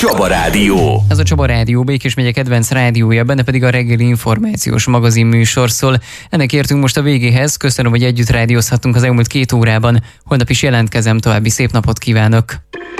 Csaba Rádió. Ez a Csaba Rádió, Békés megye kedvenc rádiója, benne pedig a reggeli információs magazin műsor szól. Ennek értünk most a végéhez. Köszönöm, hogy együtt rádiózhattunk az elmúlt 2 órában. Holnap is jelentkezem, további szép napot kívánok.